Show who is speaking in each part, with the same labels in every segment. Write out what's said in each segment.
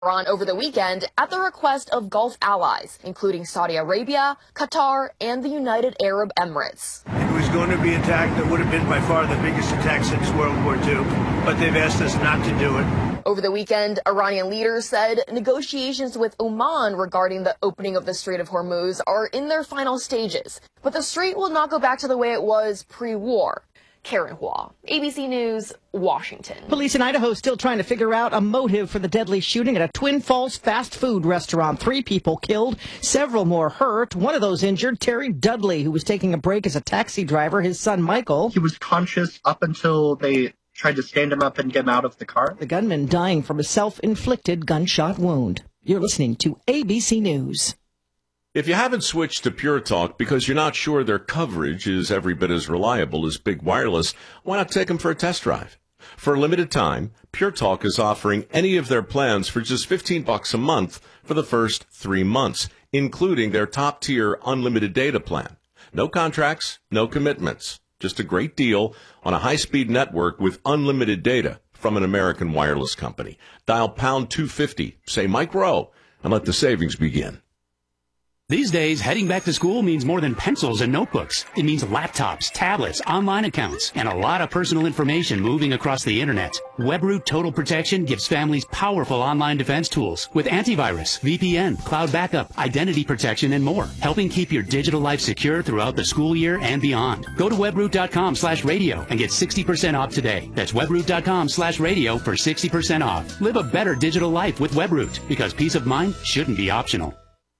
Speaker 1: Iran over the weekend at the request of Gulf allies, including Saudi Arabia, Qatar, and the United Arab Emirates.
Speaker 2: It was going to be an attack that would have been by far the biggest attack since World War II, but they've asked us not to do it.
Speaker 1: Over the weekend, Iranian leaders said negotiations with Oman regarding the opening of the Strait of Hormuz are in their final stages, but the strait will not go back to the way it was pre-war. Karen Hua, ABC News, Washington.
Speaker 3: Police in Idaho still trying to figure out a motive for the deadly shooting at a Twin Falls fast food restaurant. 3 people killed, several more hurt. One of those injured, Terry Dudley, who was taking a break as a taxi driver. His son, Michael.
Speaker 4: He was conscious up until they tried to stand him up and get him out of the car.
Speaker 3: The gunman dying from a self-inflicted gunshot wound. You're listening to ABC News.
Speaker 5: If you haven't switched to Pure Talk because you're not sure their coverage is every bit as reliable as Big Wireless, why not take them for a test drive? For a limited time, Pure Talk is offering any of their plans for just $15 a month for the first 3 months, including their top-tier unlimited data plan. No contracts, no commitments. Just a great deal on a high-speed network with unlimited data from an American wireless company. Dial pound 250, say Mike Rowe, and let the savings begin.
Speaker 6: These days, heading back to school means more than pencils and notebooks. It means laptops, tablets, online accounts, and a lot of personal information moving across the internet. WebRoot Total Protection gives families powerful online defense tools with antivirus, VPN, cloud backup, identity protection, and more, helping keep your digital life secure throughout the school year and beyond. Go to webroot.com/radio and get 60% off today. That's webroot.com/radio for 60% off. Live a better digital life with WebRoot, because peace of mind shouldn't be optional.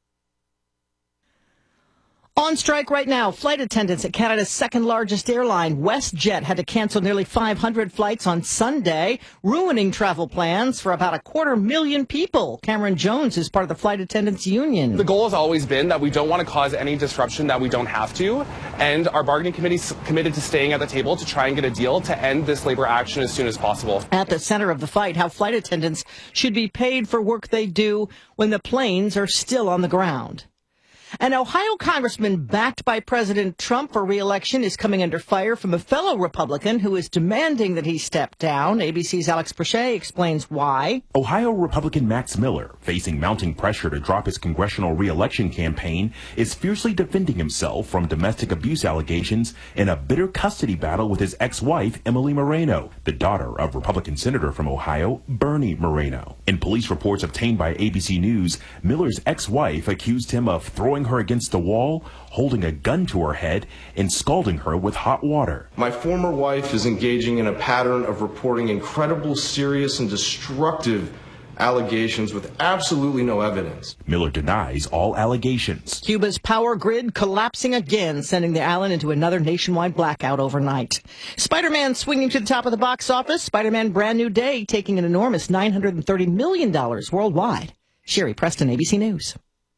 Speaker 3: On strike right now, flight attendants at Canada's second largest airline, WestJet, had to cancel nearly 500 flights on Sunday, ruining travel plans for about 250,000 people. Cameron Jones is part of the flight attendants union.
Speaker 7: The goal has always been that we don't want to cause any disruption that we don't have to, and our bargaining committee is committed to staying at the table to try and get a deal to end this labor action as soon as possible.
Speaker 3: At the center of the fight, how flight attendants should be paid for work they do when the planes are still on the ground. An Ohio congressman backed by President Trump for re-election is coming under fire from a fellow Republican who is demanding that he step down. ABC's Alex Brochet explains why.
Speaker 8: Ohio Republican Max Miller, facing mounting pressure to drop his congressional re-election campaign, is fiercely defending himself from domestic abuse allegations in a bitter custody battle with his ex-wife, Emily Moreno, the daughter of Republican Senator from Ohio, Bernie Moreno. In police reports obtained by ABC News, Miller's ex-wife accused him of throwing her against the wall, holding a gun to her head, and scalding her with hot water.
Speaker 9: My former wife is engaging in a pattern of reporting incredible, serious, and destructive allegations with absolutely no evidence.
Speaker 8: Miller denies all allegations.
Speaker 3: Cuba's power grid collapsing again, sending the island into another nationwide blackout overnight. Spider-Man swinging to the top of the box office. Spider-Man Brand New Day taking an enormous $930 million worldwide. Sherry Preston, ABC News.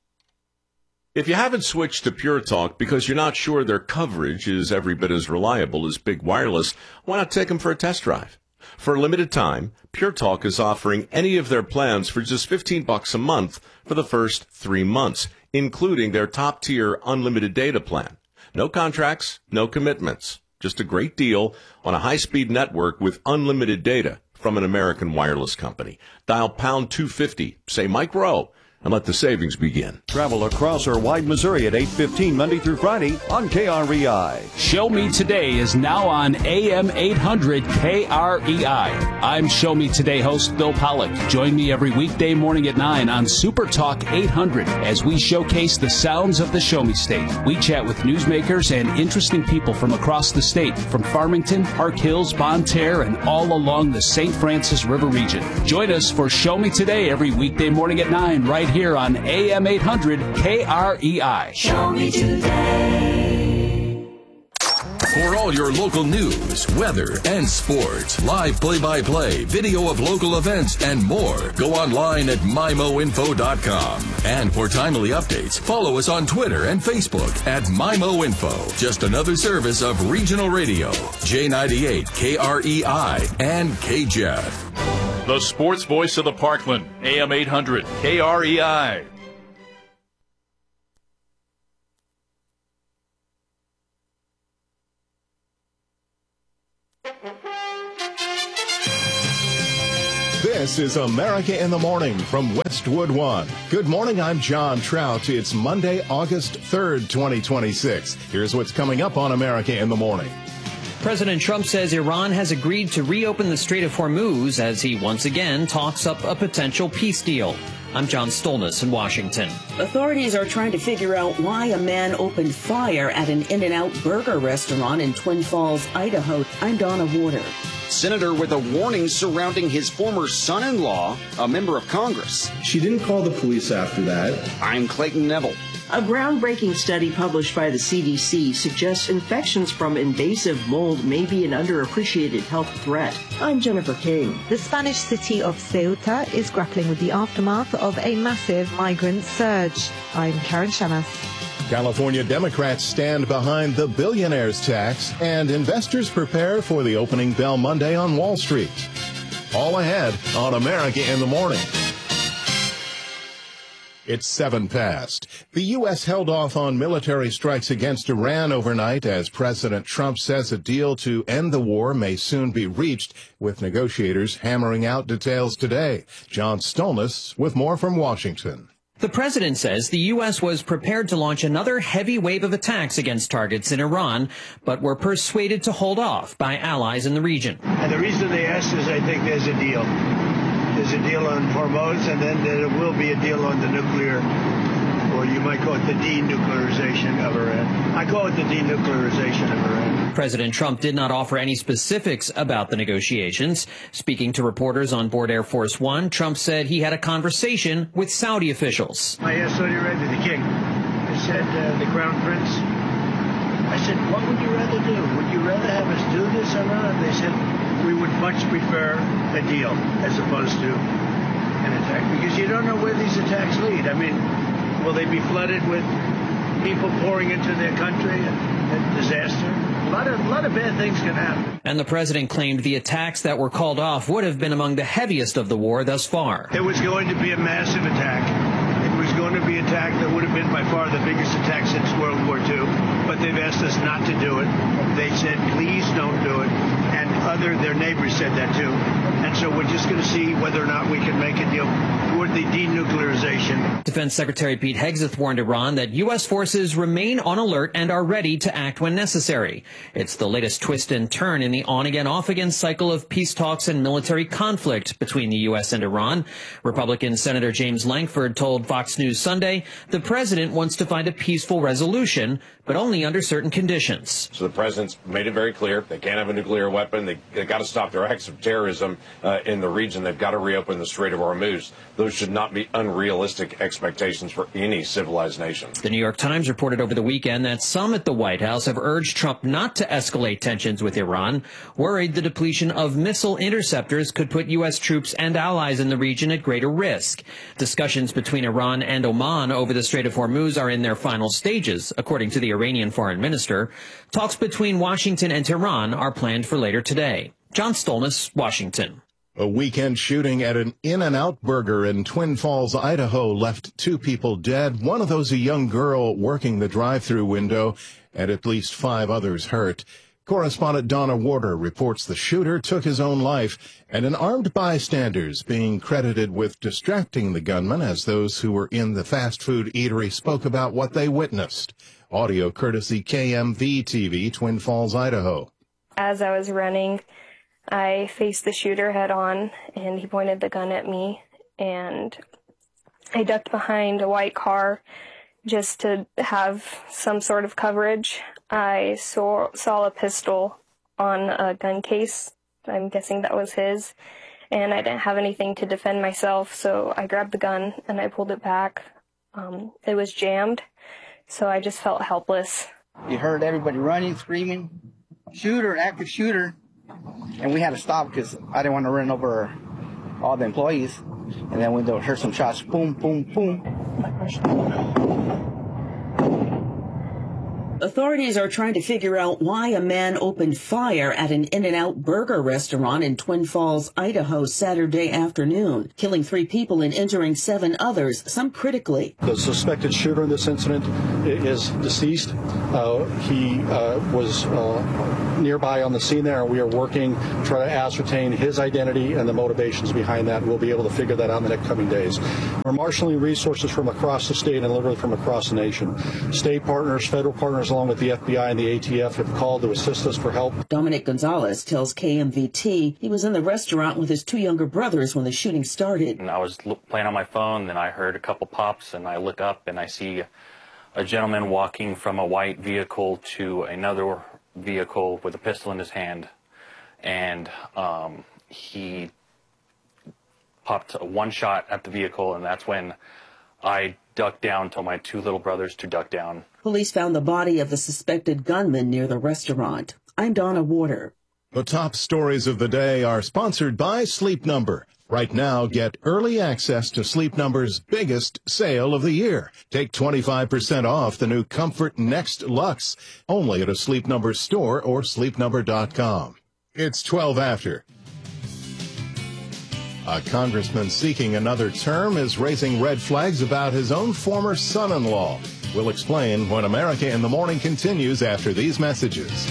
Speaker 5: If you haven't switched to Pure Talk because you're not sure their coverage is every bit as reliable as Big Wireless, why not take them for a test drive? For a limited time, Pure Talk is offering any of their plans for just $15 a month for the first 3 months, including their top-tier unlimited data plan. No contracts, no commitments. Just a great deal on a high-speed network with unlimited data from an American wireless company. Dial pound 250, say Mike Rowe, and let the savings begin.
Speaker 10: Travel across or wide Missouri at 8:15 Monday through Friday on KREI.
Speaker 6: Show Me Today is now on AM 800 KREI. I'm Show Me Today host Bill Pollock. Join me every weekday morning at 9 on Super Talk 800 as we showcase the sounds of the Show Me State. We chat with newsmakers and interesting people from across the state, from Farmington, Park Hills, Bonne Terre, and all along the St. Francis River region. Join us for Show Me Today every weekday morning at 9 right here on AM 800 KREI.
Speaker 11: Show me today.
Speaker 12: For all your local news, weather, and sports, live play-by-play, video of local events, and more, go online at MIMOinfo.com. And for timely updates, follow us on Twitter and Facebook at MIMOinfo. Just another service of regional radio, J98, KREI, and KJEF.
Speaker 13: The sports voice of the Parkland, AM 800, KREI.
Speaker 14: This is America in the Morning from Westwood One. Good morning, I'm John Trout. It's Monday, August 3rd, 2026. Here's what's coming up on America in the Morning.
Speaker 15: President Trump says Iran has agreed to reopen the Strait of Hormuz as he once again talks up a potential peace deal. I'm John Stolnis in Washington.
Speaker 16: Authorities are trying to figure out why a man opened fire at an In-N-Out burger restaurant in Twin Falls, Idaho. I'm Donna Warder.
Speaker 17: Senator with a warning surrounding his former son-in-law, a member of Congress.
Speaker 18: She didn't call the police after that.
Speaker 17: I'm Clayton Neville.
Speaker 16: A groundbreaking study published by the CDC suggests infections from invasive mold may be an underappreciated health threat. I'm Jennifer King.
Speaker 19: The Spanish city of Ceuta is grappling with the aftermath of a massive migrant surge. I'm Karen Shamas.
Speaker 14: California Democrats stand behind the billionaire's tax, and investors prepare for the opening bell Monday on Wall Street. All ahead on America in the Morning. It's 7 past. The U.S. held off on military strikes against Iran overnight as President Trump says a deal to end the war may soon be reached, with negotiators hammering out details today. John Stolnis with more from Washington.
Speaker 15: The president says the U.S. was prepared to launch another heavy wave of attacks against targets in Iran, but were persuaded to hold off by allies in the region.
Speaker 2: And the reason they asked is I think there's a deal. There's a deal on Hormuz, and then there will be a deal on the nuclear, or you might call it the denuclearization of Iran. I call it the denuclearization of Iran.
Speaker 15: President Trump did not offer any specifics about the negotiations. Speaking to reporters on board Air Force One, Trump said he had a conversation with Saudi officials.
Speaker 2: I asked Saudi Arabia, the king, I said, the crown prince, I said, what would you rather do? Would you rather have us do this or not? They said, we would much prefer a deal as opposed to an attack, because you don't know where these attacks lead. I mean, will they be flooded with people pouring into their country and disaster? A lot of bad things can happen.
Speaker 15: And the president claimed the attacks that were called off would have been among the heaviest of the war thus far.
Speaker 2: There was going to be a massive attack. It was going to be an attack that would have been by far the biggest attack since World War II, but they've asked us not to do it. They said, please don't do it. And their neighbors said that too. And so we're just going to see whether or not we can make a deal toward the denuclearization.
Speaker 15: Defense Secretary Pete Hegseth warned Iran that U.S. forces remain on alert and are ready to act when necessary. It's the latest twist and turn in the on-again, off-again cycle of peace talks and military conflict between the U.S. and Iran. Republican Senator James Lankford told Fox News Sunday the president wants to find a peaceful resolution, but only under certain conditions.
Speaker 20: So the president's made it very clear they can't have a nuclear weapon. They've got to stop their acts of terrorism in the region. They've got to reopen the Strait of Hormuz. Those should not be unrealistic expectations for any civilized nation.
Speaker 15: The New York Times reported over the weekend that some at the White House have urged Trump not to escalate tensions with Iran, worried the depletion of missile interceptors could put U.S. troops and allies in the region at greater risk. Discussions between Iran and Oman over the Strait of Hormuz are in their final stages, according to the Iranian foreign minister. Talks between Washington and Tehran are planned for later today. John Stolnis, Washington.
Speaker 14: A weekend shooting at an In-N-Out burger in Twin Falls, Idaho, left 2 people dead. One of those a young girl working the drive-thru window, and at least 5 others hurt. Correspondent Donna Warder reports the shooter took his own life, and an armed bystander is being credited with distracting the gunman as those who were in the fast food eatery spoke about what they witnessed. Audio courtesy KMV-TV, Twin Falls, Idaho.
Speaker 21: As I was running, I faced the shooter head on, and he pointed the gun at me, and I ducked behind a white car just to have some sort of coverage. I saw a pistol on a gun case. I'm guessing that was his, and I didn't have anything to defend myself, so I grabbed the gun and I pulled it back. It was jammed, so I just felt helpless.
Speaker 22: You heard everybody running, screaming, shooter, active shooter. And we had to stop because I didn't want to run over all the employees. And then we heard some shots, boom, boom, boom.
Speaker 1: Authorities are trying to figure out why a man opened fire at an In-N-Out burger restaurant in Twin Falls, Idaho, Saturday afternoon, killing 3 people and injuring 7 others, some critically.
Speaker 4: The suspected shooter in this incident is deceased. He was nearby on the scene there, and we are working to try to ascertain his identity and the motivations behind that. We'll be able to figure that out in the next coming days. We're marshaling resources from across the state and literally from across the nation. State partners, federal partners, along with the FBI and the ATF have called to assist us for help.
Speaker 1: Dominic Gonzalez tells KMVT he was in the restaurant with his 2 younger brothers when the shooting started.
Speaker 23: And I was playing on my phone, and I heard a couple pops, and I look up and I see a gentleman walking from a white vehicle to another vehicle with a pistol in his hand, and he popped 1 shot at the vehicle, and that's when I ducked down, told my 2 little brothers to duck down.
Speaker 1: Police found the body of the suspected gunman near the restaurant. I'm Donna Warder.
Speaker 14: The top stories of the day are sponsored by Sleep Number. Right now, get early access to Sleep Number's biggest sale of the year. Take 25% off the new Comfort Next Luxe, only at a Sleep Number store or sleepnumber.com. It's 12 after. A congressman seeking another term is raising red flags about his own former son-in-law. We'll explain when America in the Morning continues after these messages.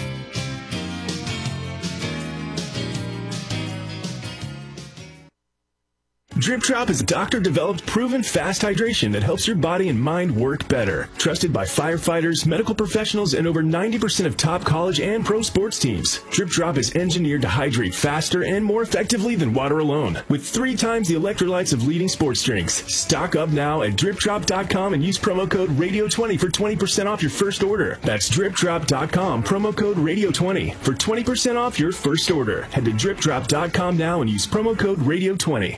Speaker 24: Drip Drop is doctor-developed, proven fast hydration that helps your body and mind work better. Trusted by firefighters, medical professionals, and over 90% of top college and pro sports teams. Drip Drop is engineered to hydrate faster and more effectively than water alone, with 3 times the electrolytes of leading sports drinks. Stock up now at DripDrop.com and use promo code RADIO20 for 20% off your first order. That's DripDrop.com, promo code RADIO20 for 20% off your first order. Head to DripDrop.com now and use promo code RADIO20.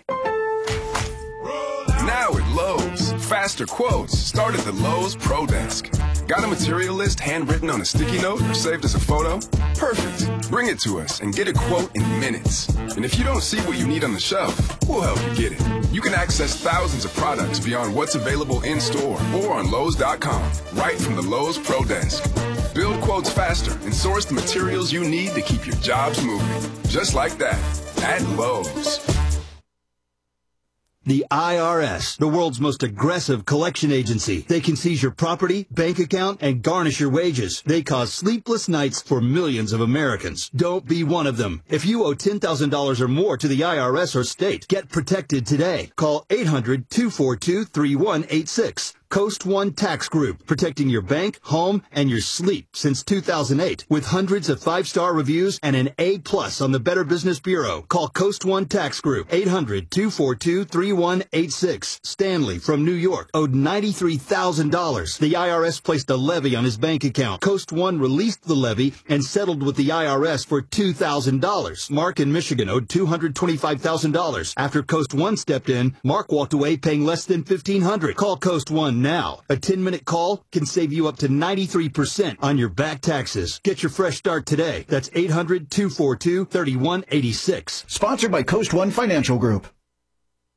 Speaker 25: Now at Lowe's, faster quotes start at the Lowe's Pro Desk. Got a material list handwritten on a sticky note or saved as a photo? Perfect. Bring it to us and get a quote in minutes. And if you don't see what you need on the shelf, we'll help you get it. You can access thousands of products beyond what's available in store or on Lowe's.com, right from the Lowe's Pro Desk. Build quotes faster and source the materials you need to keep your jobs moving. Just like that, at Lowe's.
Speaker 26: The IRS, the world's most aggressive collection agency. They can seize your property, bank account, and garnish your wages. They cause sleepless nights for millions of Americans. Don't be one of them. If you owe $10,000 or more to the IRS or state, get protected today. Call 800-242-3186. Coast One Tax Group, protecting your bank, home, and your sleep since 2008. With hundreds of 5-star reviews and an A+ on the Better Business Bureau. Call Coast One Tax Group, 800-242-3186. Stanley from New York owed $93,000. The IRS placed a levy on his bank account. Coast One released the levy and settled with the IRS for $2,000. Mark in Michigan owed $225,000. After Coast One stepped in, Mark walked away paying less than $1,500. Call Coast One now. A 10-minute call can save you up to 93% on your back taxes. Get your fresh start today. That's 800-242-3186.
Speaker 27: Sponsored by Coast One Financial Group.